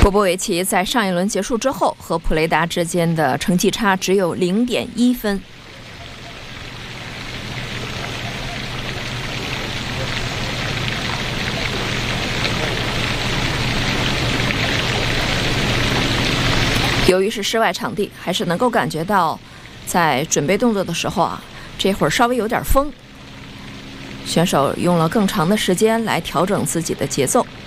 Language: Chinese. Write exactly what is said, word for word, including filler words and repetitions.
波波维奇在上一轮结束之后，和普雷达之间的成绩差只有 零点一 分。由于是室外场地，还是能够感觉到在准备动作的时候啊，这会儿稍微有点风，选手用了更长的时间来调整自己的节奏。